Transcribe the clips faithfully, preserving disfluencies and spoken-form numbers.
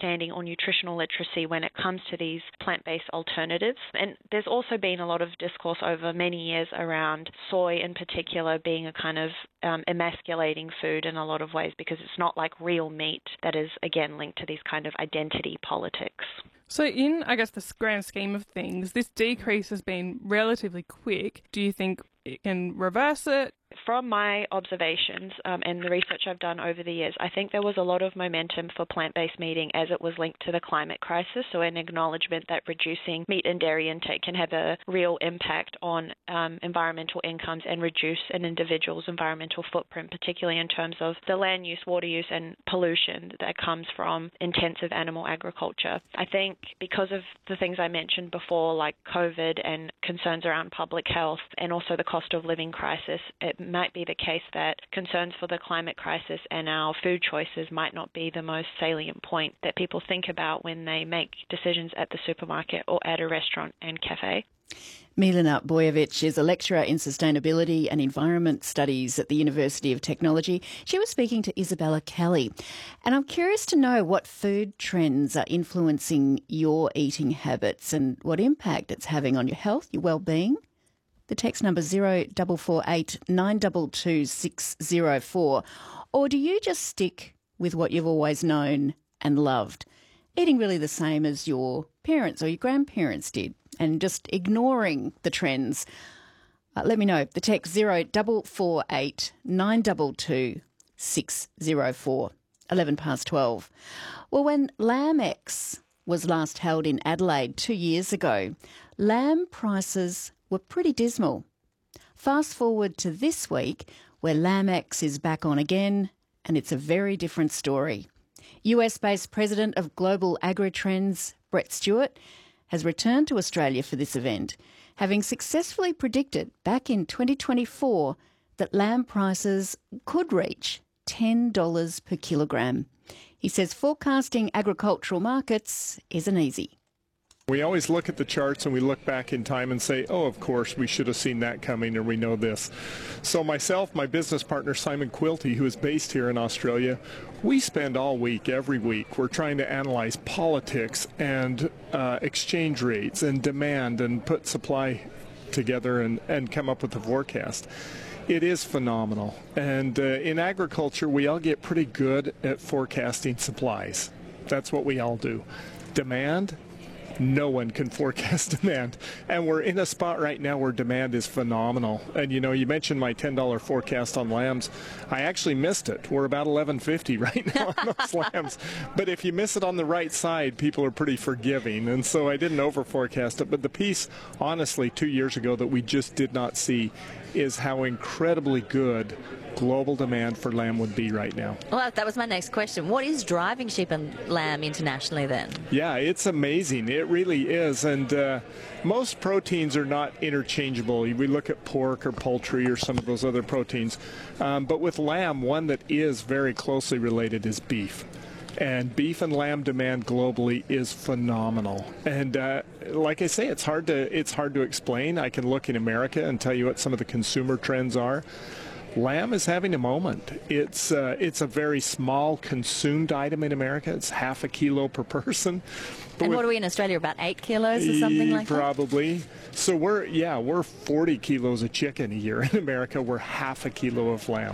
understanding or nutritional literacy when it comes to these plant-based alternatives. And there's also been a lot of discourse over many years around soy in particular being a kind of um, emasculating food in a lot of ways because it's not like real meat that is, again, linked to these kind of identity politics. So in, I guess, the grand scheme of things, this decrease has been relatively quick. Do you think it can reverse it? From my observations um, and the research I've done over the years, I think there was a lot of momentum for plant-based meating as it was linked to the climate crisis, so an acknowledgement that reducing meat and dairy intake can have a real impact on um, environmental incomes and reduce an individual's environmental footprint, particularly in terms of the land use, water use and pollution that comes from intensive animal agriculture. I think because of the things I mentioned before, like COVID and concerns around public health and also the cost of living crisis, it might be the case that concerns for the climate crisis and our food choices might not be the most salient point that people think about when they make decisions at the supermarket or at a restaurant and cafe. Milena Bojovic is a lecturer in sustainability and environment studies at the University of Technology. She was speaking to Isabella Kelly. And I'm curious to know what food trends are influencing your eating habits and what impact it's having on your health, your well-being. The text number zero four four eight nine two two six zero four. Or do you just stick with what you've always known and loved, eating really the same as your parents or your grandparents did and just ignoring the trends? Uh, let me know. The text zero four four eight nine two two six zero four. eleven past twelve. Well, when LambX was last held in Adelaide two years ago, lamb prices were pretty dismal. Fast forward to this week, where LambX is back on again, and it's a very different story. U S-based President of Global Agritrends, Brett Stewart, has returned to Australia for this event, having successfully predicted back in twenty twenty-four that lamb prices could reach ten dollars per kilogram. He says forecasting agricultural markets isn't easy. We always look at the charts and we look back in time and say, oh, of course, we should have seen that coming, or we know this. So myself, my business partner, Simon Quilty, who is based here in Australia, we spend all week, every week, we're trying to analyze politics and uh, exchange rates and demand and put supply together and, and come up with a forecast. It is phenomenal. And uh, in agriculture, we all get pretty good at forecasting supplies. That's what we all do. Demand, no one can forecast demand. And we're in a spot right now where demand is phenomenal. And, you know, you mentioned my ten dollar forecast on lambs. I actually missed it. We're about eleven fifty right now on those lambs. But if you miss it on the right side, people are pretty forgiving. And so I didn't over forecast it. But the piece, honestly, two years ago that we just did not see is how incredibly good global demand for lamb would be right now. Well, that was my next question. What is driving sheep and lamb internationally then? Yeah, it's amazing. It really is. And uh, most proteins are not interchangeable. We look at pork or poultry or some of those other proteins. Um, but with lamb, one that is very closely related is beef. And beef and lamb demand globally is phenomenal. And uh, like I say, it's hard to it's hard to explain. I can look in America and tell you what some of the consumer trends are. Lamb is having a moment. It's uh, it's a very small consumed item in America. It's half a kilo per person. But and what are we in Australia, about eight kilos or something like probably. that? Probably. So we're, yeah, we're forty kilos of chicken a year. In America, we're half a kilo of lamb.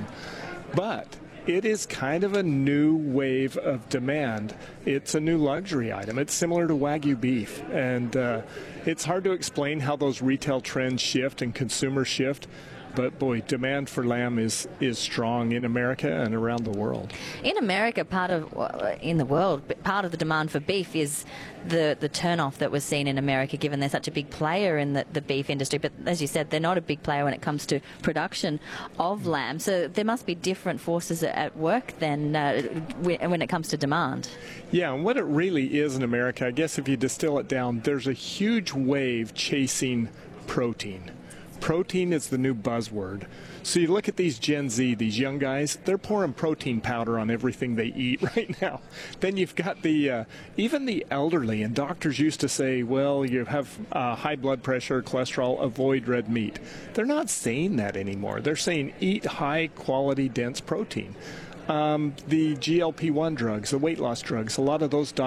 But it is kind of a new wave of demand. It's a new luxury item. It's similar to Wagyu beef. And uh, it's hard to explain how those retail trends shift and consumers shift. But, boy, demand for lamb is, is strong in America and around the world. In America, part of, in the world, part of the demand for beef is the, the turn-off that was seen in America, given they're such a big player in the, the beef industry. But as you said, they're not a big player when it comes to production of lamb. So there must be different forces at work then uh, when it comes to demand. Yeah, and what it really is in America, I guess if you distill it down, there's a huge wave chasing protein. Protein is the new buzzword. So you look at these Gen Z, these young guys, they're pouring protein powder on everything they eat right now. Then you've got the, uh, even the elderly, and doctors used to say, well, you have uh, high blood pressure, cholesterol, avoid red meat. They're not saying that anymore. They're saying eat high quality, dense protein. Um, the G L P one drugs, the weight loss drugs, a lot of those